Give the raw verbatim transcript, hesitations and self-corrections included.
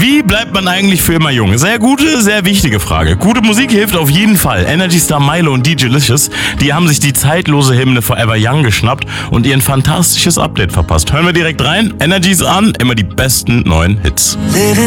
Wie bleibt man eigentlich für immer jung? Sehr gute, sehr wichtige Frage. Gute Musik hilft auf jeden Fall. Energy Star Milo und D J Licious, die haben sich die zeitlose Hymne Forever Young geschnappt und ihr ein fantastisches Update verpasst. Hören wir direkt rein. Energy's an, immer die besten neuen Hits.